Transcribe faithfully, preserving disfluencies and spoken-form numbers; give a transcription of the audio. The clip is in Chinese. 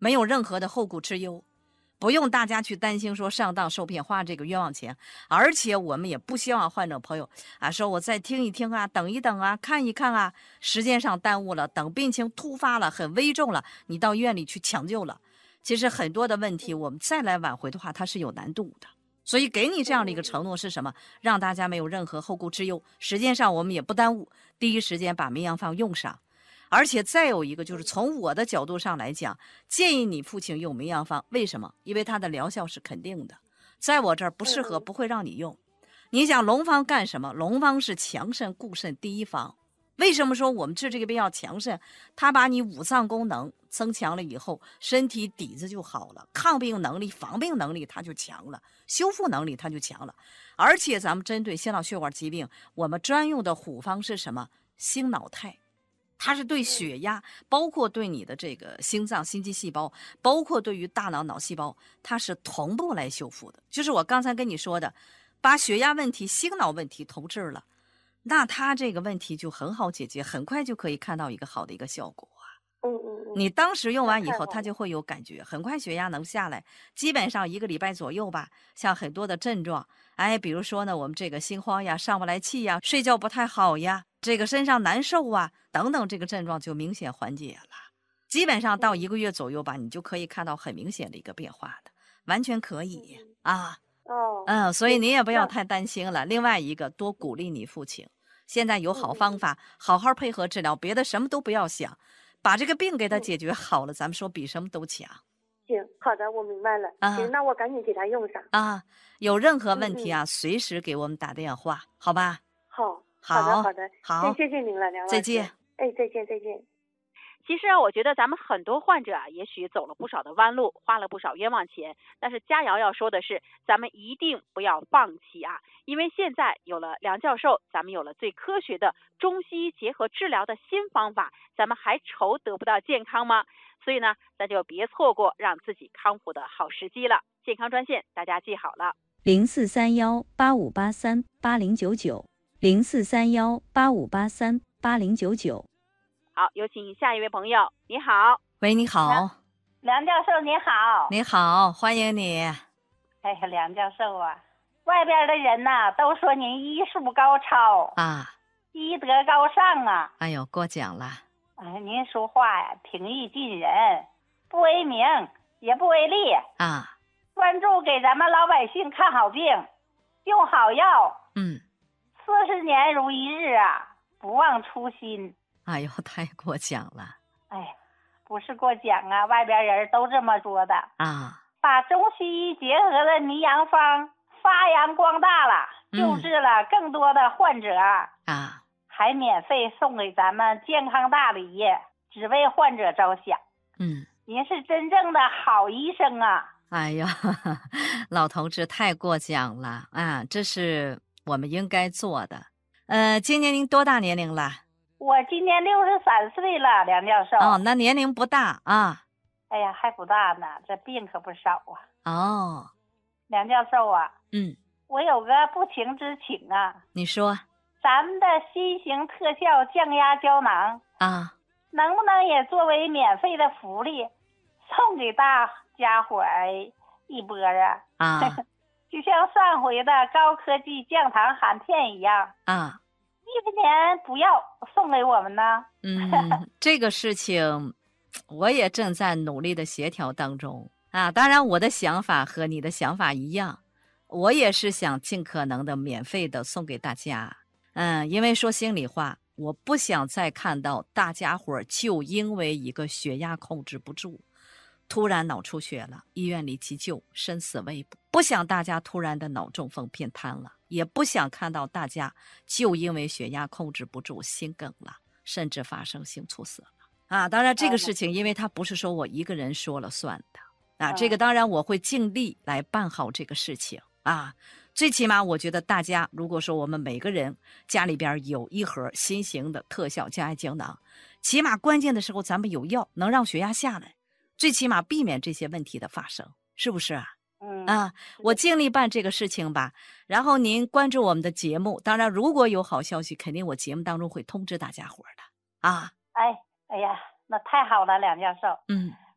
没有任何的后顾之忧，不用大家去担心说上当受骗花这个冤枉钱。而且我们也不希望患者朋友啊说我再听一听啊，等一等啊，看一看啊，时间上耽误了，等病情突发了，很危重了，你到医院里去抢救了。其实很多的问题我们再来挽回的话，它是有难度的。所以给你这样的一个承诺是什么？让大家没有任何后顾之忧，时间上我们也不耽误，第一时间把绵羊芳用上。而且再有一个就是从我的角度上来讲，建议你父亲用绵羊芳。为什么？因为它的疗效是肯定的，在我这儿不适合，不会让你用。你想龙方干什么？龙方是强肾固肾第一方。为什么说我们治这个病要强肾？它把你五脏功能增强了以后，身体底子就好了，抗病能力、防病能力它就强了，修复能力它就强了。而且咱们针对心脑血管疾病，我们专用的虎方是什么？心脑肽。它是对血压，包括对你的这个心脏、心肌细胞，包括对于大脑、脑细胞，它是同步来修复的。就是我刚才跟你说的，把血压问题、心脑问题同治了，那它这个问题就很好解决，很快就可以看到一个好的一个效果啊。 嗯嗯嗯。 你当时用完以后，它就会有感觉，很快血压能下来，基本上一个礼拜左右吧。像很多的症状，哎，比如说呢，我们这个心慌呀、上不来气呀、睡觉不太好呀，这个身上难受啊等等，这个症状就明显缓解了。基本上到一个月左右吧，你就可以看到很明显的一个变化的，完全可以啊。 哦， 嗯，所以你也不要太担心了。另外一个，多鼓励你父亲，现在有好方法，好好配合治疗，别的什么都不要想，把这个病给他解决好了，咱们说比什么都强。 行，好的，我明白了。 啊、 行，那我赶紧给他用上啊。有任何问题啊，嗯嗯随时给我们打电话，好吧？ 好， 好好的，好的， 好， 谢谢您了，梁老师。 再见。 哎，再见，再见。 其实啊，我觉得咱们很多患者啊，也许走了不少的弯路，花了不少冤枉钱。但是佳瑶要说的是，咱们一定不要放弃啊！因为现在有了梁教授，咱们有了最科学的中西医结合治疗的新方法，咱们还愁得不到健康吗？所以呢，咱就别错过让自己康复的好时机了。健康专线大家记好了： 零四三幺八五八三八零九九，零四三幺八五八三八零九九。 好，有请下一位朋友。你好。 喂，你好。 梁教授你好。 你好，欢迎你。 哎呀，梁教授啊，外边的人呐、啊、都说您医术高超啊， 医德高尚啊。 哎呦，过奖了。 哎，您说话呀平易近人，不为名也不为利啊， 专注给咱们老百姓看好病，用好药。 嗯， 四十年如一日啊，不忘初心。 哎呦，太过奖了。 哎，不是过奖啊，外边人都这么说的啊。 把中西医结合的泥阳方发扬光大了，救治了更多的患者、 嗯、啊， 还免费送给咱们健康大礼，只为患者着想。 嗯， 您是真正的好医生啊！ 哎呀，老同志太过奖了啊！这是我们应该做的。呃，今年您多大年龄了？ 我今年六十三岁了，梁教授。 哦，那年龄不大啊。 哎呀，还不大呢，这病可不少啊。 哦， 梁教授啊， 嗯， 我有个不情之请啊。 你说。 咱们的新型特效降压胶囊啊， 能不能也作为免费的福利，送给大家伙儿一波啊？ 啊， 就像上回的高科技降糖含片一样啊。 一分钱不要送给我们呢？ 嗯，这个事情我也正在努力的协调当中啊。当然我的想法和你的想法一样，我也是想尽可能的免费的送给大家。嗯，因为说心里话，我不想再看到大家伙就因为一个血压控制不住，突然脑出血了，医院里急救，生死未卜。不想大家突然的脑中风偏瘫了，也不想看到大家就因为血压控制不住心梗了，甚至发生性猝死了啊！当然这个事情因为它不是说我一个人说了算的啊，这个当然我会尽力来办好这个事情啊。最起码我觉得大家如果说我们每个人家里边有一盒新型的特效降压胶囊，起码关键的时候咱们有药能让血压下来，最起码避免这些问题的发生，是不是啊？ 嗯啊，我尽力办这个事情吧。然后您关注我们的节目，当然如果有好消息，肯定我节目当中会通知大家伙的啊。 哎，哎呀，那太好了，梁教授。 嗯。